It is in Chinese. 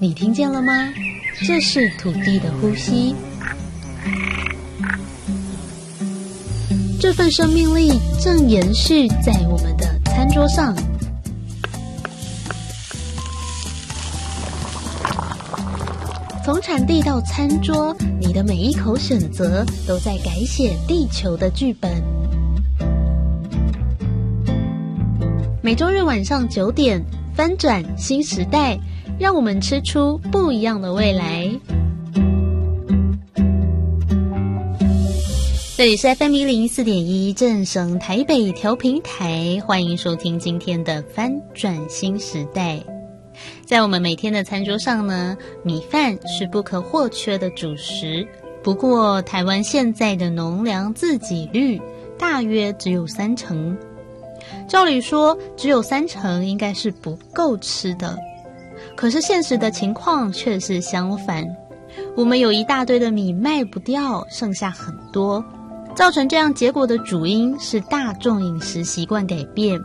你听见了吗？这是土地的呼吸，这份生命力正延续在我们的餐桌上。从产地到餐桌，你的每一口选择都在改写地球的剧本。每周日晚上9点，翻转新时代，让我们吃出不一样的未来。这里是 FM104.1 正声台北调频台，欢迎收听今天的翻转新时代。在我们每天的餐桌上呢，米饭是不可或缺的主食。不过，台湾现在的农粮自给率大约只有30%。照理说，只有30%应该是不够吃的。可是现实的情况却是相反，我们有一大堆的米卖不掉，剩下很多。造成这样结果的主因是大众饮食习惯改变。